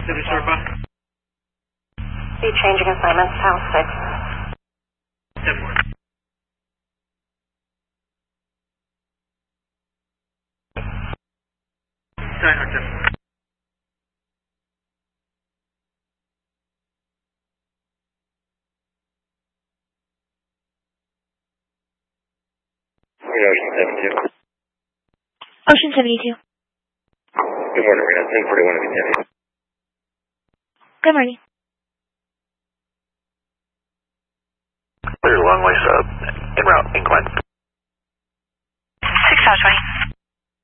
City Surfa. Be changing assignments, house 6. 10-1. Skyhawk 10-4. Ocean 72. Ocean 72. Good morning, Rena. 1041 of you. Good morning.